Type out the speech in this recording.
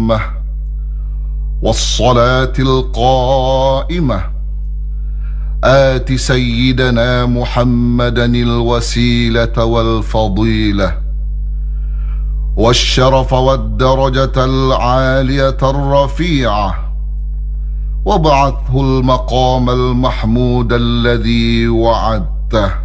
التامة والصلاة القائمة آت سيدنا محمدا الوسيلة والفضيلة والشرف والدرجة العالية الرفيعة وابعثه المقام المحمود الذي وعدته.